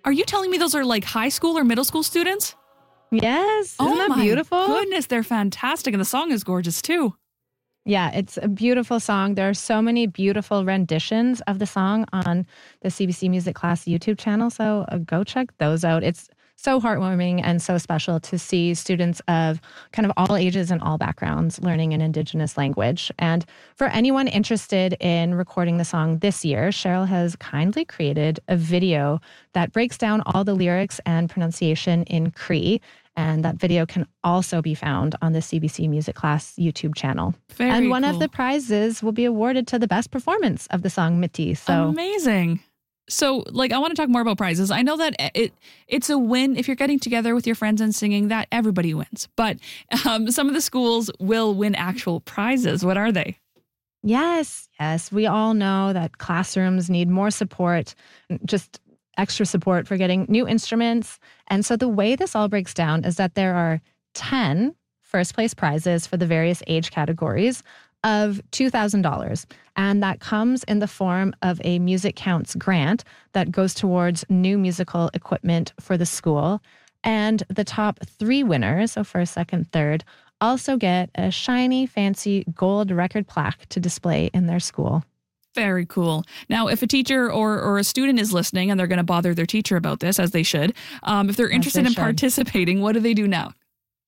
Are you telling me those are like high school or middle school students? Yes. Isn't that beautiful? Oh my goodness, they're fantastic. And the song is gorgeous too. Yeah, it's a beautiful song. There are so many beautiful renditions of the song on the CBC Music Class YouTube channel. So go check those out. It's so heartwarming and so special to see students of kind of all ages and all backgrounds learning an Indigenous language. And for anyone interested in recording the song this year, Cheryl has kindly created a video that breaks down all the lyrics and pronunciation in Cree. And that video can also be found on the CBC Music Class YouTube channel. And one of the prizes will be awarded to the best performance of the song Miti. So amazing. So, I want to talk more about prizes. I know that it's a win if you're getting together with your friends and singing, that everybody wins. But some of the schools will win actual prizes. What are they? Yes. We all know that classrooms need more support, just extra support for getting new instruments. And so the way this all breaks down is that there are 10 first place prizes for the various age categories of $2,000. And that comes in the form of a Music Counts grant that goes towards new musical equipment for the school. And the top 3 winners, so first, second, third, also get a shiny, fancy gold record plaque to display in their school. Very cool. Now, if a teacher or a student is listening and they're going to bother their teacher about this, as they should, if they're interested in participating, what do they do now?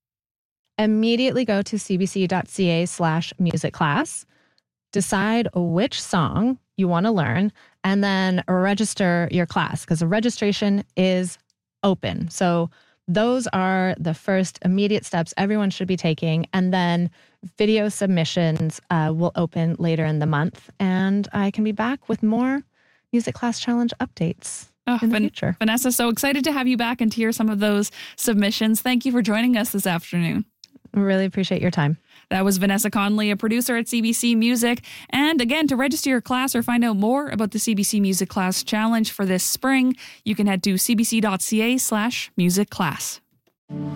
Immediately go to cbc.ca/music class, decide which song you want to learn, and then register your class because the registration is open. So those are the first immediate steps everyone should be taking. And then video submissions will open later in the month. And I can be back with more Music Class Challenge updates in the future. Vanessa, so excited to have you back and to hear some of those submissions. Thank you for joining us this afternoon. I really appreciate your time. That was Vanessa Conley, a producer at CBC Music. And again, to register your class or find out more about the CBC Music Class Challenge for this spring, you can head to cbc.ca/music class.